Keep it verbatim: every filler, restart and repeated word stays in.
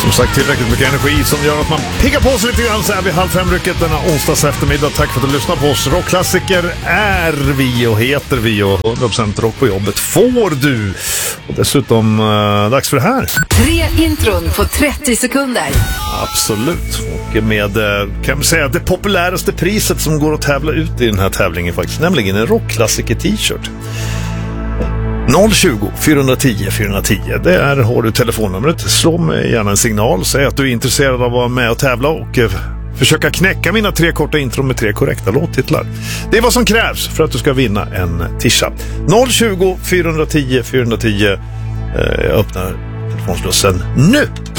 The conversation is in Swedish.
Som sagt, tillräckligt mycket energi som gör att man piggar på sig lite grann så här vid halv fem-rycket denna onsdags eftermiddag. Tack för att du lyssnar på oss. Rockklassiker är vi och heter vi och hundra procent rock på jobbet får du. Och dessutom äh, dags för det här. Tre intron på trettio sekunder. Absolut. Och med, kan man säga, det populäraste priset som går att tävla ut i den här tävlingen faktiskt. Nämligen en rockklassiker t-shirt. noll tjugo, fyrahundratio, fyrahundratio. Där har du telefonnumret. Slå mig gärna en signal. Säg att du är intresserad av att vara med och tävla och eh, försöka knäcka mina tre korta intron med tre korrekta låttitlar. Det är vad som krävs för att du ska vinna en tisha. noll tjugo, fyrahundratio, fyrahundratio. Eh, jag öppnar telefonslussen nu.